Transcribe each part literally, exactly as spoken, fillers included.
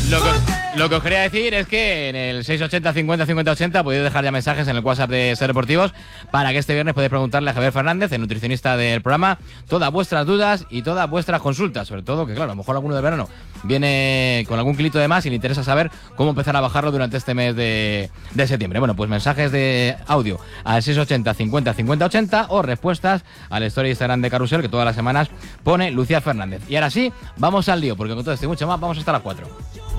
Lo que, lo que os quería decir es que en el seis ochenta cincuenta cincuenta ochenta podéis dejar ya mensajes en el WhatsApp de Ser Deportivos para que este viernes podáis preguntarle a Javier Fernández, el nutricionista del programa, todas vuestras dudas y todas vuestras consultas. Sobre todo que, claro, a lo mejor alguno de verano viene con algún kilito de más y le interesa saber cómo empezar a bajarlo durante este mes de, de septiembre. Bueno, pues mensajes de audio al seis ochenta cincuenta cincuenta ochenta o respuestas al story Instagram de Carrusel que todas las semanas pone Lucía Fernández. Y ahora sí, vamos al lío, porque con todo esto y mucho más vamos hasta las cuatro.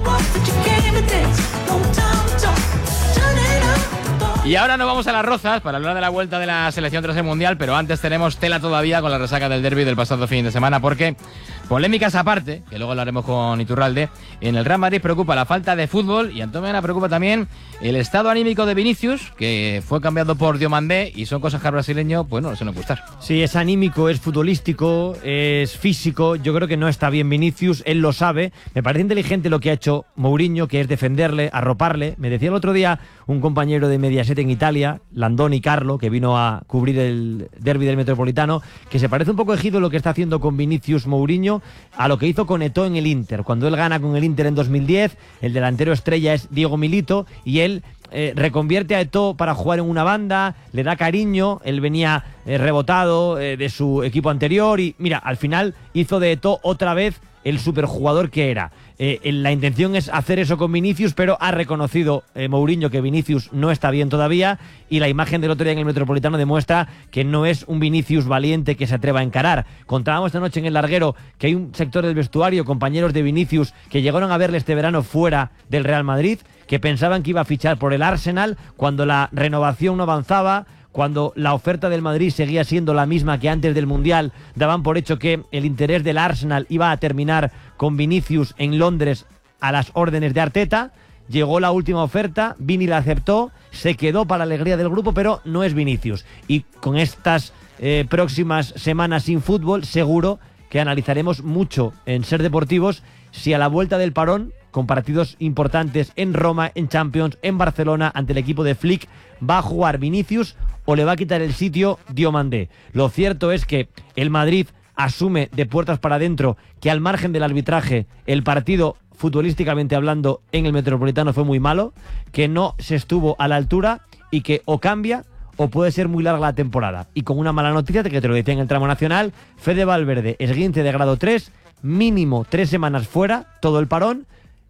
Y ahora nos vamos a Las Rozas para hablar de la vuelta de la selección tras el Mundial, pero antes tenemos tela todavía con la resaca del derbi del pasado fin de semana, porque polémicas aparte, que luego lo haremos con Iturralde, en el Real Madrid preocupa la falta de fútbol y Antonio Mena preocupa también el estado anímico de Vinicius, que fue cambiado por Diomandé, y son cosas que al brasileño pues no se nos gustar. Sí, es anímico, es futbolístico, es físico. Yo creo que no está bien Vinicius, él lo sabe. Me parece inteligente lo que ha hecho Mourinho, que es defenderle, arroparle. Me decía el otro día un compañero de Mediaset en Italia, Landoni Carlo, que vino a cubrir el derbi del Metropolitano, que se parece un poco Ejido lo que está haciendo con Vinicius Mourinho a lo que hizo con Eto'o en el Inter. Cuando él gana con el Inter en dos mil diez, el delantero estrella es Diego Milito y él eh, reconvierte a Eto'o para jugar en una banda, le da cariño, él venía eh, rebotado eh, de su equipo anterior y mira, al final hizo de Eto'o otra vez el superjugador que era. Eh, la intención es hacer eso con Vinicius, pero ha reconocido eh, Mourinho que Vinicius no está bien todavía y la imagen del otro día en el Metropolitano demuestra que no es un Vinicius valiente que se atreva a encarar. Contábamos esta noche en el larguero que hay un sector del vestuario, compañeros de Vinicius, que llegaron a verle este verano fuera del Real Madrid, que pensaban que iba a fichar por el Arsenal cuando la renovación no avanzaba, cuando la oferta del Madrid seguía siendo la misma que antes del Mundial. Daban por hecho que el interés del Arsenal iba a terminar con Vinicius en Londres a las órdenes de Arteta. Llegó la última oferta, Vini la aceptó, se quedó para la alegría del grupo, pero no es Vinicius. Y con estas eh, próximas semanas sin fútbol, seguro que analizaremos mucho en Ser Deportivos si a la vuelta del parón, con partidos importantes en Roma, en Champions, en Barcelona, ante el equipo de Flick, va a jugar Vinicius o le va a quitar el sitio Diomandé. Lo cierto es que el Madrid asume de puertas para adentro que al margen del arbitraje el partido, futbolísticamente hablando, en el Metropolitano fue muy malo, que no se estuvo a la altura y que o cambia o puede ser muy larga la temporada. Y con una mala noticia, de que te lo decía en el tramo nacional, Fede Valverde, esguince de grado tres, mínimo tres semanas fuera, todo el parón.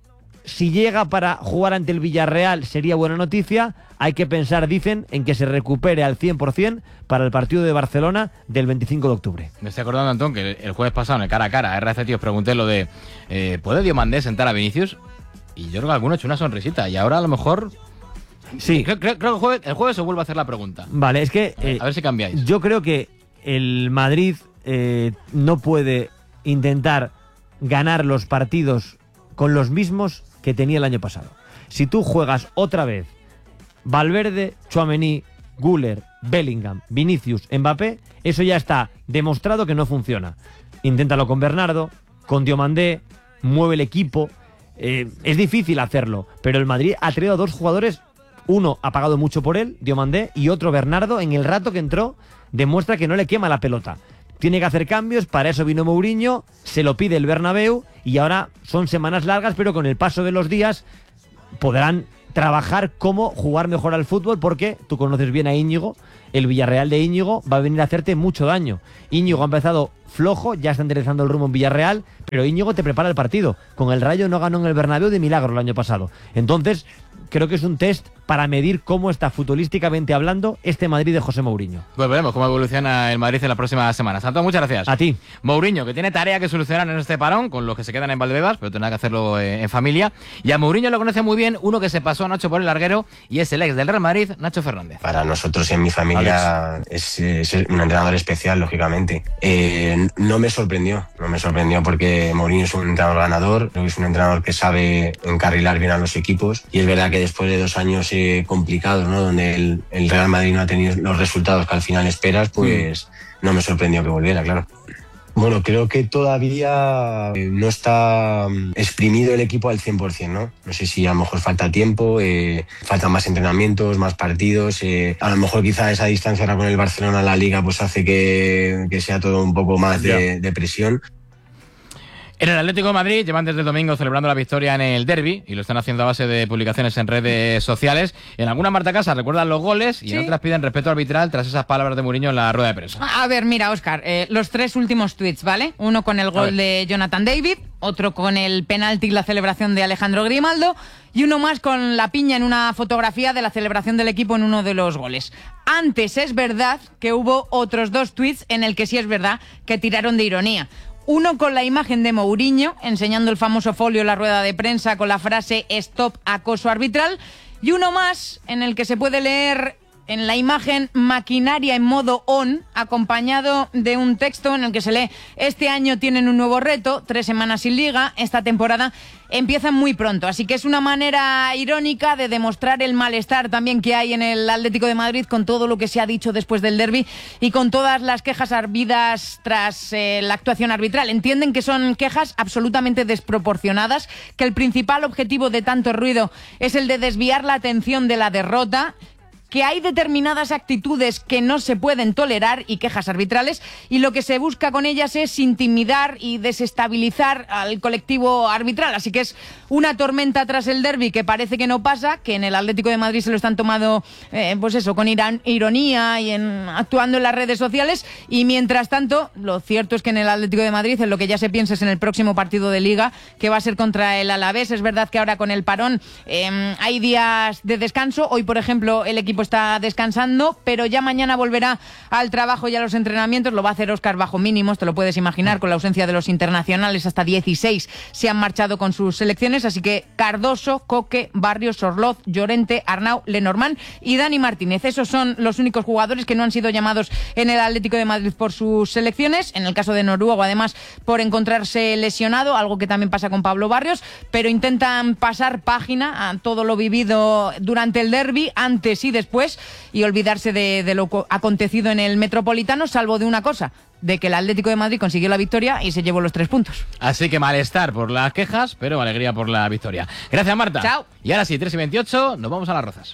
Si llega para jugar ante el Villarreal sería buena noticia. Hay que pensar, dicen, en que se recupere al cien por cien para el partido de Barcelona del veinticinco de octubre. Me estoy acordando, Antón, que el jueves pasado en el cara a cara a R C T os pregunté lo de eh, ¿puede Diomandé sentar a Vinicius? Y yo creo que alguno ha hecho una sonrisita y ahora a lo mejor... Sí, creo, creo, creo que el jueves, el jueves os vuelvo a hacer la pregunta. Vale, es que... Eh, a ver si cambiáis. Yo creo que el Madrid eh, no puede intentar ganar los partidos con los mismos que tenía el año pasado. Si tú juegas otra vez Valverde, Tchouaméni, Güler, Bellingham, Vinicius, Mbappé, eso ya está demostrado que no funciona. Inténtalo con Bernardo, con Diomandé, mueve el equipo. Eh, es difícil hacerlo, pero el Madrid ha traído a dos jugadores. Uno ha pagado mucho por él, Diomandé, y otro, Bernardo, en el rato que entró, demuestra que no le quema la pelota. Tiene que hacer cambios, para eso vino Mourinho, se lo pide el Bernabéu y ahora son semanas largas, pero con el paso de los días podrán trabajar cómo jugar mejor al fútbol, porque tú conoces bien a Íñigo, el Villarreal de Íñigo va a venir a hacerte mucho daño. Íñigo ha empezado flojo, ya está enderezando el rumbo en Villarreal, pero Íñigo te prepara el partido. Con el Rayo no ganó en el Bernabéu de milagro el año pasado. Entonces, creo que es un test para medir cómo está futbolísticamente hablando este Madrid de José Mourinho. Pues veremos cómo evoluciona el Madrid en las próximas semanas. Santo, muchas gracias. A ti. Mourinho, que tiene tarea que solucionar en este parón, con los que se quedan en Valdebebas, pero tendrá que hacerlo eh, en familia. Y a Mourinho lo conoce muy bien uno que se pasó a Nacho por el larguero, y es el ex del Real Madrid, Nacho Fernández. Para nosotros y en mi familia es, es un entrenador especial, lógicamente. Eh, no me sorprendió, no me sorprendió porque Mourinho es un entrenador ganador, creo que es un entrenador que sabe encarrilar bien a los equipos, y es verdad que después de dos años eh, complicados, ¿no? Donde el, el Real Madrid no ha tenido los resultados que al final esperas, pues mm. no me sorprendió que volviera, claro. Bueno, creo que todavía no está exprimido el equipo al cien por cien, ¿no? No sé si a lo mejor falta tiempo, eh, faltan más entrenamientos, más partidos. Eh, a lo mejor quizá esa distancia ahora con el Barcelona en la Liga pues hace que, que sea todo un poco más de, de presión. En el Atlético de Madrid llevan desde el domingo celebrando la victoria en el derbi y lo están haciendo a base de publicaciones en redes sociales. En algunas martacasas recuerdan los goles y ¿sí? en otras piden respeto arbitral tras esas palabras de Mourinho en la rueda de prensa. A ver, mira, Óscar, eh, los tres últimos tuits, ¿vale? Uno con el gol de Jonathan David, otro con el penalti y la celebración de Alejandro Grimaldo y uno más con la piña en una fotografía de la celebración del equipo en uno de los goles. Antes es verdad que hubo otros dos tuits en el que sí es verdad que tiraron de ironía. Uno con la imagen de Mourinho, enseñando el famoso folio en la rueda de prensa con la frase "Stop acoso arbitral", y uno más en el que se puede leer en la imagen "maquinaria en modo on", acompañado de un texto en el que se lee: "Este año tienen un nuevo reto, tres semanas sin liga, esta temporada empiezan muy pronto". Así que es una manera irónica de demostrar el malestar también que hay en el Atlético de Madrid con todo lo que se ha dicho después del derbi y con todas las quejas habidas tras eh, la actuación arbitral. Entienden que son quejas absolutamente desproporcionadas, que el principal objetivo de tanto ruido es el de desviar la atención de la derrota, que hay determinadas actitudes que no se pueden tolerar y quejas arbitrales, y lo que se busca con ellas es intimidar y desestabilizar al colectivo arbitral. Así que es una tormenta tras el derbi que parece que no pasa, que en el Atlético de Madrid se lo están tomando eh, pues eso, con ironía y en, actuando en las redes sociales, y mientras tanto lo cierto es que en el Atlético de Madrid en lo que ya se piensa es en el próximo partido de Liga, que va a ser contra el Alavés. Es verdad que ahora con el parón eh, hay días de descanso. Hoy, por ejemplo, el equipo está descansando, pero ya mañana volverá al trabajo y a los entrenamientos. Lo va a hacer Óscar bajo mínimos, te lo puedes imaginar, con la ausencia de los internacionales. Hasta dieciséis se han marchado con sus selecciones, así que Cardoso, Coque, Barrios, Sorloz, Llorente, Arnau, Lenormand y Dani Martínez. Esos son los únicos jugadores que no han sido llamados en el Atlético de Madrid por sus selecciones. En el caso de Noruego, además, por encontrarse lesionado, algo que también pasa con Pablo Barrios, pero intentan pasar página a todo lo vivido durante el derbi, antes y después, y olvidarse de, de lo acontecido en el Metropolitano, salvo de una cosa, de que el Atlético de Madrid consiguió la victoria y se llevó los tres puntos. Así que malestar por las quejas, pero alegría por la victoria. Gracias, Marta. Chao. Y ahora sí, tres y veintiocho, nos vamos a Las Rozas.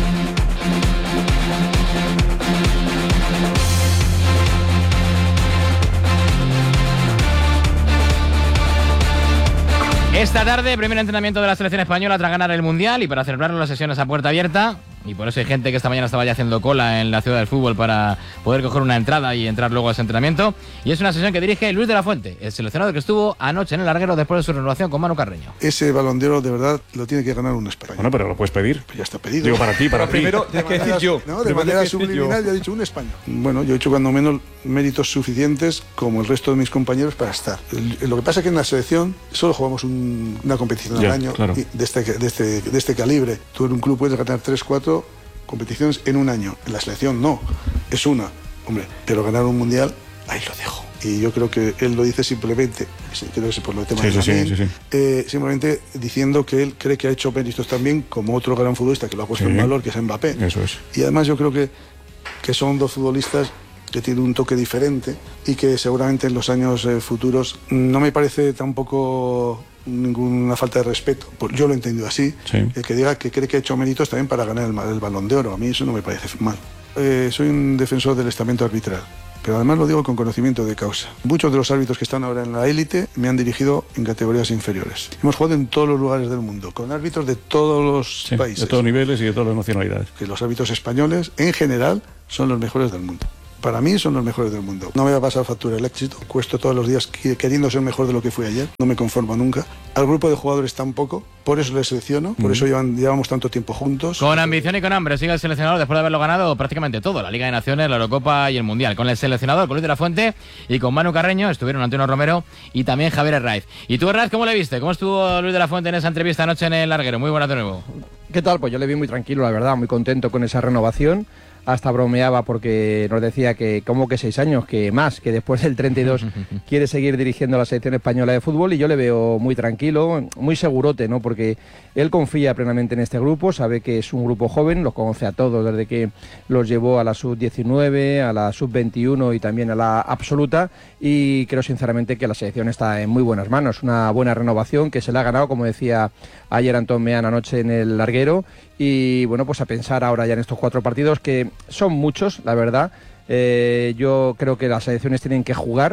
Esta tarde, primer entrenamiento de la selección española tras ganar el Mundial, y para celebrarlo las sesiones a puerta abierta. Y por eso hay gente que esta mañana estaba ya haciendo cola en la Ciudad del Fútbol para poder coger una entrada y entrar luego a ese entrenamiento. Y es una sesión que dirige Luis de la Fuente, el seleccionado que estuvo anoche en el larguero después de su renovación con Manu Carreño. Ese Balón de Oro de verdad lo tiene que ganar un español. Bueno, pero lo puedes pedir. Pues ya está pedido. Digo, para ti, para ti. Primero, tienes que decir yo. No, de manera subliminal ya he dicho un español. Bueno, yo he hecho cuando menos méritos suficientes como el resto de mis compañeros para estar. Lo que pasa es que en la selección solo jugamos un, una competición ya, al año, claro. de, este, de, este, de este calibre. Tú en un club puedes ganar tres, cuatro competiciones en un año. En la selección no, es una. Hombre, pero ganar un mundial, ahí lo dejo. Y yo creo que él lo dice simplemente, creo que es por lo tema sí, de sí, Lamine, sí, sí, sí. Eh, simplemente diciendo que él cree que ha hecho méritos también, como otro gran futbolista que lo ha puesto sí. en valor, que es Mbappé. Eso es. Y además yo creo que, que son dos futbolistas que tienen un toque diferente y que seguramente en los años eh, futuros no me parece tampoco ninguna falta de respeto. Pues yo lo he entendido así. Sí. El que diga que cree que ha hecho méritos también para ganar el, el Balón de Oro. A mí eso no me parece mal. Eh, soy un defensor del estamento arbitral, pero además lo digo con conocimiento de causa. Muchos de los árbitros que están ahora en la élite me han dirigido en categorías inferiores. Hemos jugado en todos los lugares del mundo, con árbitros de todos los Sí, países. de todos niveles y de todas las nacionalidades. Que los árbitros españoles, en general, son los mejores del mundo. Para mí son los mejores del mundo. No me va a pasar factura el éxito. Cuesto todos los días queriendo ser mejor de lo que fui ayer. No me conformo nunca. Al grupo de jugadores tampoco. Por eso les selecciono. Por mm. eso llevan, llevamos tanto tiempo juntos. Con ambición y con hambre sigue el seleccionador después de haberlo ganado prácticamente todo. La Liga de Naciones, la Eurocopa y el Mundial. Con el seleccionador, con Luis de la Fuente y con Manu Carreño estuvieron Antonio Romero y también Javier Herraiz. ¿Y tú, Herraiz, cómo le viste? ¿Cómo estuvo Luis de la Fuente en esa entrevista anoche en el larguero? Muy buenas de nuevo. ¿Qué tal? Pues yo le vi muy tranquilo, la verdad. Muy contento con esa renovación. Hasta bromeaba porque nos decía que como que seis años, que más, que después del treinta y dos quiere seguir dirigiendo la selección española de fútbol, y yo le veo muy tranquilo, muy segurote, ¿no? Porque él confía plenamente en este grupo, sabe que es un grupo joven, los conoce a todos desde que los llevó a la sub diecinueve, a la sub veintiuno y también a la absoluta, y creo sinceramente que la selección está en muy buenas manos, una buena renovación que se le ha ganado, como decía ayer Antón Meán anoche en el larguero. Y bueno, pues a pensar ahora ya en estos cuatro partidos, que son muchos, la verdad. Eh, yo creo que las selecciones tienen que jugar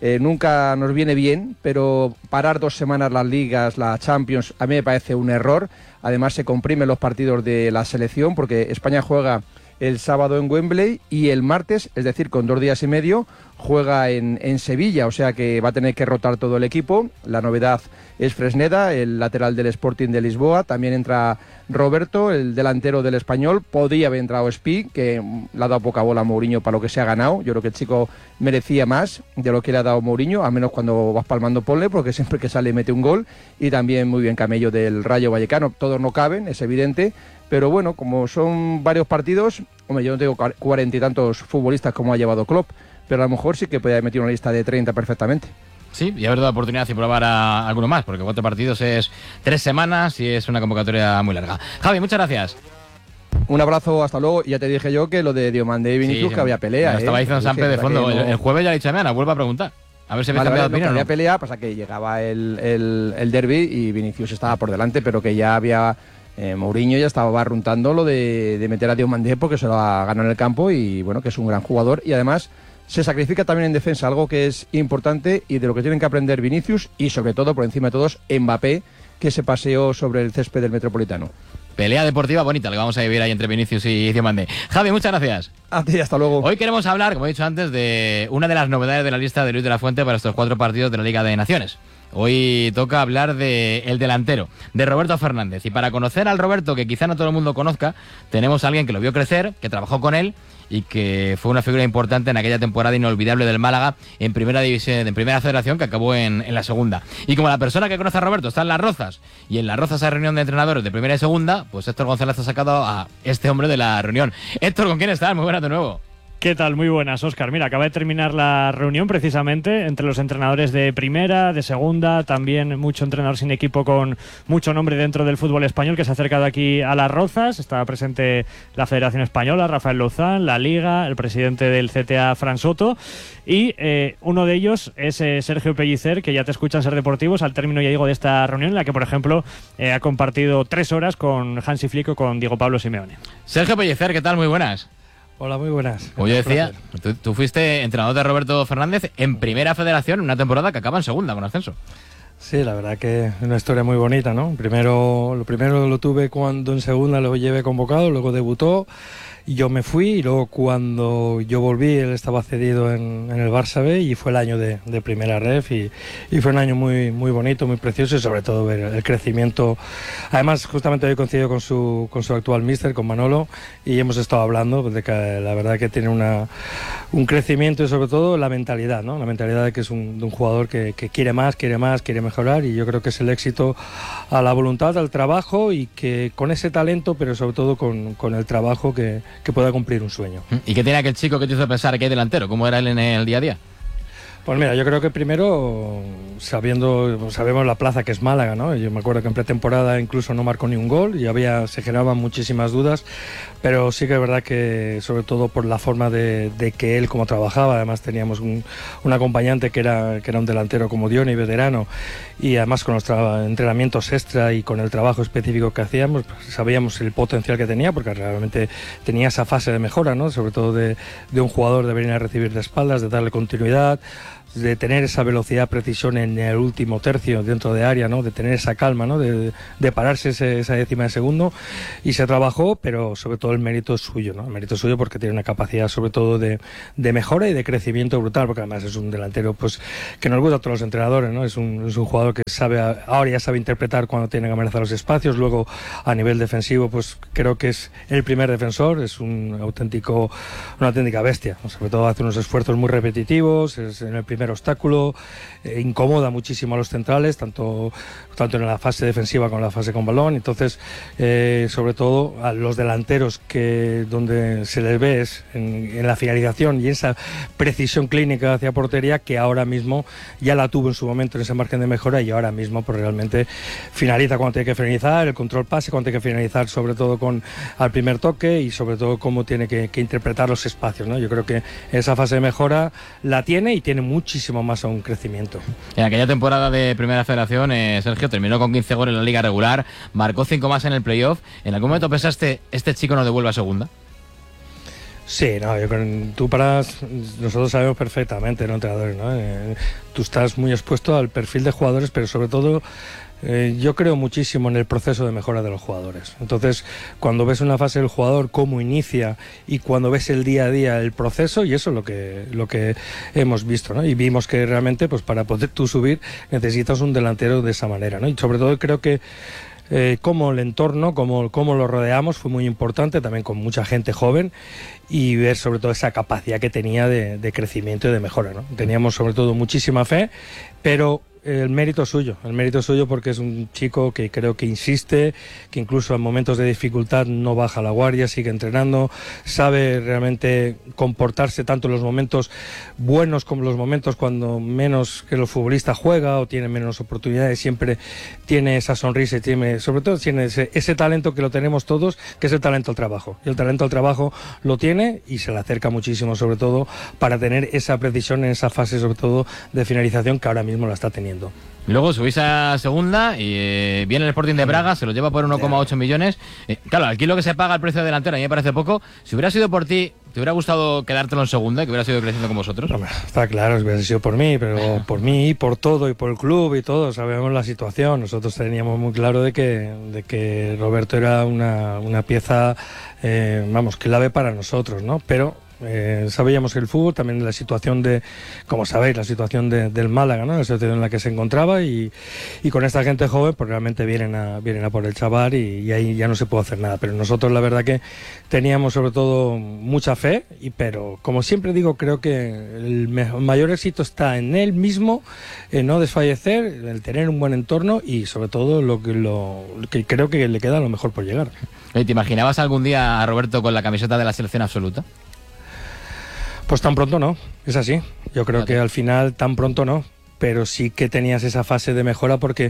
Eh, nunca nos viene bien, pero parar dos semanas las ligas, la Champions, a mí me parece un error. Además se comprimen los partidos de la selección porque España juega el sábado en Wembley y el martes, es decir, con dos días y medio, juega en, en Sevilla, o sea que va a tener que rotar todo el equipo. La novedad es Fresneda, el lateral del Sporting de Lisboa. También entra Roberto, el delantero del Español. Podría haber entrado Spi, que le ha dado poca bola a Mourinho para lo que se ha ganado. Yo creo que el chico merecía más de lo que le ha dado Mourinho, al menos cuando vas palmando ponle, porque siempre que sale mete un gol. Y también muy bien Camello del Rayo Vallecano. Todos no caben, es evidente. Pero bueno, como son varios partidos, hombre, yo no tengo cuarenta y tantos futbolistas como ha llevado Klopp, pero a lo mejor sí que podía haber metido una lista de treinta perfectamente. Sí, y haber dado oportunidad de probar a alguno más, porque cuatro partidos es tres semanas y es una convocatoria muy larga. Javi, muchas gracias. Un abrazo, hasta luego. Y ya te dije yo que lo de Diomandé y Vinicius, sí, que había pelea. Me estaba diciendo ¿eh? Sampe de fondo. No... El jueves ya le he dicho a Meana, vuelvo a preguntar. A ver si habéis vale, cambiado vale, de opinión. No, ¿no? había pelea, pasa que llegaba el, el, el derbi y Vinicius estaba por delante, pero que ya había... Eh, Mourinho ya estaba barruntando lo de, de meter a Diomandé porque se lo ha ganado en el campo y bueno, que es un gran jugador y además se sacrifica también en defensa, algo que es importante y de lo que tienen que aprender Vinicius y sobre todo, por encima de todos, Mbappé, que se paseó sobre el césped del Metropolitano. Pelea deportiva bonita, la que vamos a vivir ahí entre Vinicius y Diomandé. Javi, muchas gracias. A ti, hasta luego. Hoy queremos hablar, como he dicho antes, de una de las novedades de la lista de Luis de la Fuente para estos cuatro partidos de la Liga de Naciones. Hoy toca hablar de el delantero, de Roberto Fernández. Y para conocer al Roberto, que quizá no todo el mundo conozca, tenemos a alguien que lo vio crecer, que trabajó con él y que fue una figura importante en aquella temporada inolvidable del Málaga en primera división, en primera federación, que acabó en, en la segunda. Y como la persona que conoce a Roberto está en Las Rozas, y en Las Rozas hay reunión de entrenadores de primera y segunda, pues Héctor González ha sacado a este hombre de la reunión. Héctor, ¿con quién estás? Muy buenas de nuevo. ¿Qué tal? Muy buenas, Óscar. Mira, acaba de terminar la reunión precisamente entre los entrenadores de primera, de segunda, también mucho entrenador sin equipo con mucho nombre dentro del fútbol español que se ha acercado aquí a Las Rozas. Está presente la Federación Española, Rafael Lozán, la Liga, el presidente del C T A, Fran Soto, y eh, uno de ellos es eh, Sergio Pellicer, que ya te escuchan Ser Deportivos al término, ya digo, de esta reunión en la que, por ejemplo, eh, ha compartido tres horas con Hansi Flick o con Diego Pablo Simeone. Sergio Pellicer, ¿qué tal? Muy buenas. Hola, muy buenas. Como yo decía, tú, tú fuiste entrenador de Roberto Fernández en primera federación en una temporada que acaba en segunda con ascenso. Sí, la verdad que es una historia muy bonita, ¿no? Primero, lo primero lo tuve cuando en segunda lo llevé convocado, luego debutó y yo me fui y luego cuando yo volví él estaba cedido en, en el Barça B y fue el año de, de primera ref y, y fue un año muy, muy bonito, muy precioso y sobre todo ver el crecimiento. Además, justamente hoy coincido con su, con su actual míster, con Manolo, y hemos estado hablando de que la verdad que tiene una, un crecimiento y sobre todo la mentalidad, ¿no? La mentalidad de que es un, de un jugador que, que quiere más, quiere más, quiere mejorar y yo creo que es el éxito a la voluntad, al trabajo y que con ese talento, pero sobre todo con, con el trabajo que que pueda cumplir un sueño. ¿Y qué tiene aquel chico que te hizo pensar que hay delantero? ¿Cómo era él en el día a día? Pues mira, yo creo que primero, sabiendo, sabemos la plaza que es Málaga, ¿no? Yo me acuerdo que en pretemporada incluso no marcó ni un gol y había, se generaban muchísimas dudas, pero sí que es verdad que sobre todo por la forma de, de que él como trabajaba, además teníamos un, un acompañante que era, que era un delantero como Diony, veterano, y además con los entrenamientos extra y con el trabajo específico que hacíamos, pues sabíamos el potencial que tenía, porque realmente tenía esa fase de mejora, ¿no? Sobre todo de, de un jugador de venir a recibir de espaldas, de darle continuidad, de tener esa velocidad, precisión en el último tercio dentro de área, ¿no? De tener esa calma, ¿no? De, de pararse ese, esa décima de segundo y se trabajó, pero sobre todo el mérito es suyo, ¿no? El mérito es suyo porque tiene una capacidad sobre todo de, de mejora y de crecimiento brutal, porque además es un delantero pues que nos gusta a todos los entrenadores, ¿no? Es un, es un jugador que sabe, ahora ya sabe interpretar cuando tiene que amenazar los espacios, luego a nivel defensivo pues creo que es el primer defensor, es un auténtico, una auténtica bestia, ¿no? Sobre todo hace unos esfuerzos muy repetitivos, es en el primer obstáculo, eh, incomoda muchísimo a los centrales, tanto, tanto en la fase defensiva como en la fase con balón, entonces eh, sobre todo a los delanteros que donde se les ve es en, en la finalización y esa precisión clínica hacia portería que ahora mismo ya la tuvo en su momento en ese margen de mejora y ahora mismo pues realmente finaliza cuando tiene que finalizar, el control pase cuando tiene que finalizar, sobre todo con al primer toque y sobre todo cómo tiene que, que interpretar los espacios, ¿no? Yo creo que esa fase de mejora la tiene y tiene mucho muchísimo más a un crecimiento. En aquella temporada de Primera Federación, eh, Sergio terminó con quince goles en la liga regular, marcó cinco más en el playoff. ¿En algún momento pensaste, este chico no devuelve a segunda? Sí, no, yo con, tú paras, nosotros sabemos perfectamente, ¿no? Entrenadores, ¿no? Eh, tú estás muy expuesto al perfil de jugadores, pero sobre todo eh, yo creo muchísimo en el proceso de mejora de los jugadores. Entonces, cuando ves una fase del jugador, cómo inicia, y cuando ves el día a día el proceso, y eso es lo que, lo que hemos visto, ¿no? Y vimos que realmente, pues para poder tú subir, necesitas un delantero de esa manera, ¿no? Y sobre todo creo que Eh, cómo el entorno, cómo, cómo lo rodeamos fue muy importante, también con mucha gente joven, y ver sobre todo esa capacidad que tenía de, de crecimiento y de mejora, ¿no? Teníamos sobre todo muchísima fe, pero el mérito suyo, el mérito suyo porque es un chico que creo que insiste, que incluso en momentos de dificultad no baja la guardia, sigue entrenando, sabe realmente comportarse tanto en los momentos buenos como en los momentos cuando menos que el futbolista juega o tiene menos oportunidades, siempre tiene esa sonrisa y tiene, sobre todo tiene ese, ese talento que lo tenemos todos, que es el talento al trabajo. Y el talento al trabajo lo tiene y se le acerca muchísimo, sobre todo para tener esa precisión en esa fase, sobre todo de finalización, que ahora mismo la está teniendo. Luego subís a segunda y eh, viene el Sporting de Braga, se lo lleva por uno coma ocho millones. Eh, claro, aquí lo que se paga el precio de delantero a mí me parece poco. Si hubiera sido por ti, ¿te hubiera gustado quedártelo en segunda y que hubiera sido creciendo con vosotros? Hombre, está claro, hubiera sido por mí, pero por mí y por todo, y por el club y todo, sabemos la situación. Nosotros teníamos muy claro de que, de que Roberto era una, una pieza, eh, vamos, clave para nosotros, ¿no? Pero Eh, sabíamos que el fútbol, también la situación de, como sabéis, la situación de, del Málaga, ¿no? La situación en la que se encontraba, y, y con esta gente joven pues realmente vienen a, vienen a por el chaval, y, y ahí ya no se puede hacer nada. Pero nosotros la verdad que teníamos sobre todo mucha fe, y pero como siempre digo, creo que el me- mayor éxito está en él mismo, en no desfallecer, en el tener un buen entorno y sobre todo lo que, lo, que creo que le queda lo mejor por llegar. ¿Te imaginabas algún día a Roberto con la camiseta de la selección absoluta? Pues tan pronto no, es así. Yo creo que al final tan pronto no, pero sí que tenías esa fase de mejora porque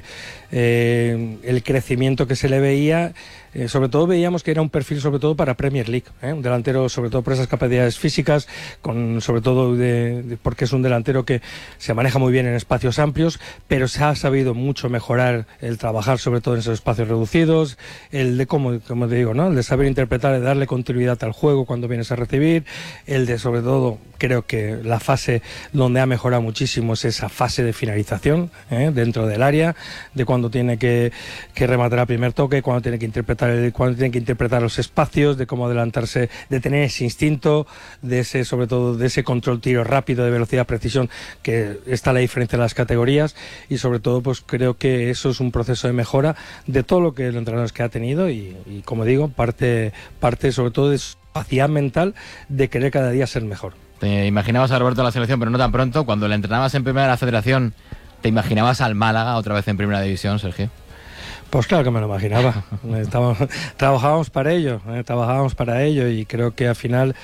eh, el crecimiento que se le veía, eh, sobre todo veíamos que era un perfil sobre todo para Premier League, ¿eh? Un delantero sobre todo por esas capacidades físicas, con sobre todo de, de, porque es un delantero que se maneja muy bien en espacios amplios, pero se ha sabido mucho mejorar el trabajar sobre todo en esos espacios reducidos, el de, como, como te digo, ¿no? El de saber interpretar, de darle continuidad al juego cuando vienes a recibir, el de sobre todo, creo que la fase donde ha mejorado muchísimo es esa fase de finalización, ¿eh? Dentro del área, de cuando tiene que, que rematar a primer toque, cuando tiene que interpretar el, cuando tiene que interpretar los espacios, de cómo adelantarse, de tener ese instinto, de ese, sobre todo de ese control tiro rápido, de velocidad, precisión, que está la diferencia en las categorías, y sobre todo pues creo que eso es un proceso de mejora de todo lo que el entrenador que ha tenido, y, y como digo, parte, parte sobre todo de su capacidad mental de querer cada día ser mejor. Te imaginabas a Roberto en la selección, pero no tan pronto. Cuando le entrenabas en Primera Federación, ¿te imaginabas al Málaga otra vez en Primera División, Sergio? Pues claro que me lo imaginaba. Estábamos, trabajábamos para ello, eh, trabajábamos para ello, y creo que al final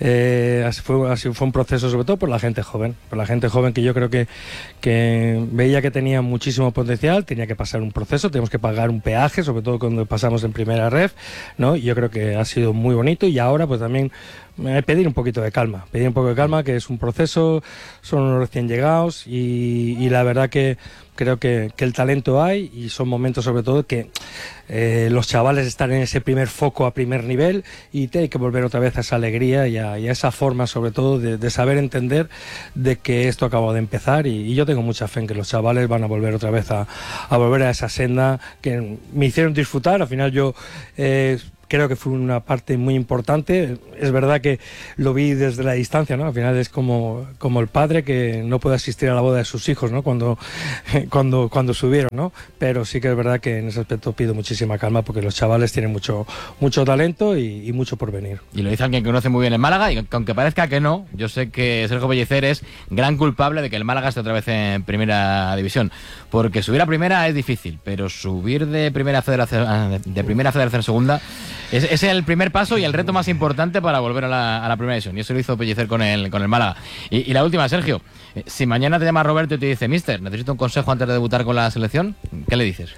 eh, así fue, así fue un proceso, sobre todo por la gente joven, por la gente joven que yo creo que, que veía que tenía muchísimo potencial, tenía que pasar un proceso, tenemos que pagar un peaje, sobre todo cuando pasamos en Primera Ref, ¿no? Y yo creo que ha sido muy bonito, y ahora pues también eh, pedir un poquito de calma, pedir un poco de calma, que es un proceso, son unos recién llegados, y, y la verdad que creo que, que el talento hay, y son momentos sobre todo que eh, los chavales están en ese primer foco a primer nivel, y te hay que volver otra vez a esa alegría y a, y a esa forma sobre todo de, de saber entender de que esto acaba de empezar, y, y yo tengo mucha fe en que los chavales van a volver otra vez a, a volver a esa senda que me hicieron disfrutar. Al final yo eh, creo que fue una parte muy importante. Es verdad que lo vi desde la distancia, ¿no? Al final es como, como el padre que no puede asistir a la boda de sus hijos, ¿no? Cuando, cuando, cuando subieron, ¿no? Pero sí que es verdad que en ese aspecto pido muchísima calma, porque los chavales tienen mucho, mucho talento y, y mucho por venir. Y lo dice alguien que conoce muy bien el Málaga, y aunque parezca que no, yo sé que Sergio Pellicer es gran culpable de que el Málaga esté otra vez en Primera División. Porque subir a Primera es difícil, pero subir de Primera Federación, de Primera Federación a Segunda es, es el primer paso y el reto más importante para volver a la, a la Primera División. Y eso lo hizo Pellicer con el, con el Málaga. Y, y la última, Sergio, eh, si mañana te llama Roberto y te dice: Mister, necesito un consejo antes de debutar con la selección, ¿qué le dices?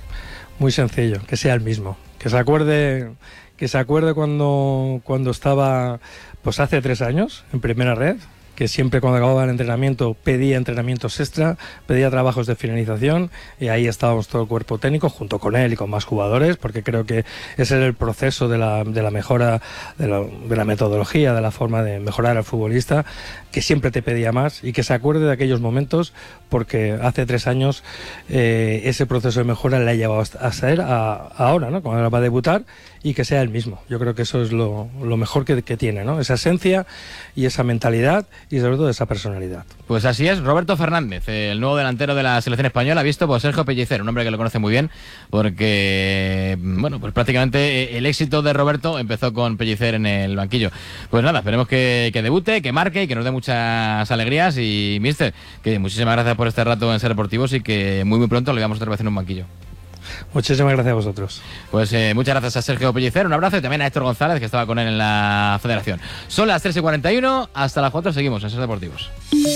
Muy sencillo, que sea el mismo, que se acuerde, que se acuerde cuando, cuando estaba, pues hace tres años en Primera Red, que siempre cuando acababa el entrenamiento pedía entrenamientos extra, pedía trabajos de finalización, y ahí estábamos todo el cuerpo técnico junto con él y con más jugadores, porque creo que ese era el proceso de la, de la mejora de la, de la metodología, de la forma de mejorar al futbolista, que siempre te pedía más, y que se acuerde de aquellos momentos, porque hace tres años eh, ese proceso de mejora le ha llevado a ser a, ahora, ¿no? Cuando va a debutar, y que sea el mismo. Yo creo que eso es lo, lo mejor que, que tiene, ¿no? Esa esencia y esa mentalidad y sobre todo esa personalidad. Pues así es, Roberto Fernández, el nuevo delantero de la selección española, visto por Sergio Pellicer, un hombre que lo conoce muy bien, porque, bueno, pues prácticamente el éxito de Roberto empezó con Pellicer en el banquillo. Pues nada, esperemos que, que debute, que marque y que nos dé muchas alegrías. Y, mister, que muchísimas gracias por este rato en Ser Deportivos y que muy muy pronto lo veamos otra vez en un banquillo. Muchísimas gracias a vosotros. Pues eh, muchas gracias a Sergio Pellicer, un abrazo, y también a Héctor González, que estaba con él en la federación. Son las tres y cuarenta y uno, hasta las cuatro seguimos en Ser Deportivos.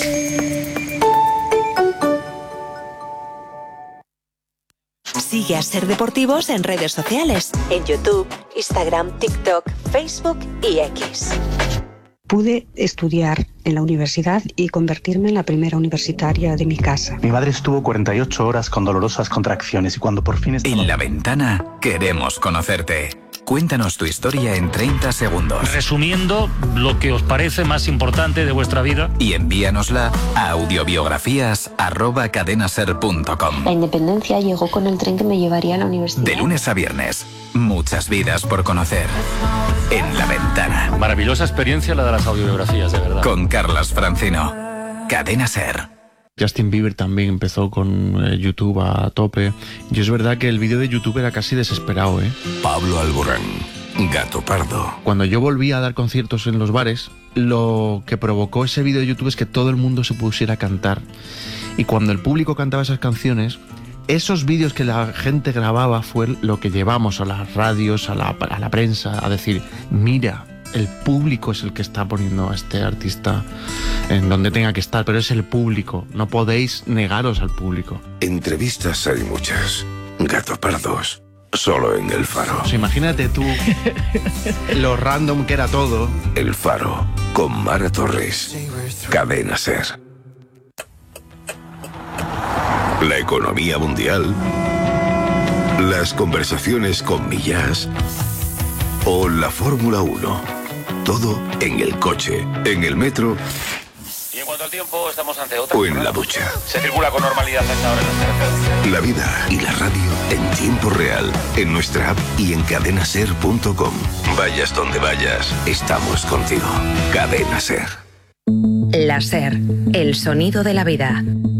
Sigue a Ser Deportivos en redes sociales, en YouTube, Instagram, TikTok, Facebook y X. Pude estudiar en la universidad y convertirme en la primera universitaria de mi casa. Mi madre estuvo cuarenta y ocho horas con dolorosas contracciones y cuando por fin estaba... En La Ventana queremos conocerte. Cuéntanos tu historia en treinta segundos. Resumiendo lo que os parece más importante de vuestra vida. Y envíanosla a audiobiografías arroba cadenaser punto com. La independencia llegó con el tren que me llevaría a la universidad. De lunes a viernes, muchas vidas por conocer. En La Ventana. Maravillosa experiencia la de las audiobiografías, de verdad. Con Carlas Francino. Cadena Ser. Justin Bieber también empezó con eh, YouTube a tope. Y es verdad que el vídeo de YouTube era casi desesperado, ¿eh? Pablo Alborán, Gato Pardo. Cuando yo volví a dar conciertos en los bares, lo que provocó ese vídeo de YouTube es que todo el mundo se pusiera a cantar. Y cuando el público cantaba esas canciones, esos vídeos que la gente grababa fue lo que llevamos a las radios, a la, a la prensa, a decir, mira, el público es el que está poniendo a este artista en donde tenga que estar, pero es el público, no podéis negaros al público. Entrevistas hay muchas, Gato Pardos, solo en El Faro. O sea, imagínate tú lo random que era todo. El Faro, con Mara Torres, Cadena Ser. La economía mundial, las conversaciones con Millás o la Fórmula uno. Todo en el coche, en el metro. Y en cuanto al tiempo, estamos ante otra. O en la ducha. Se circula con normalidad a esta hora en las carreteras. La vida y la radio en tiempo real, en nuestra app y en cadenaser punto com. Vayas donde vayas, estamos contigo. Cadena Ser. La Ser, el sonido de la vida.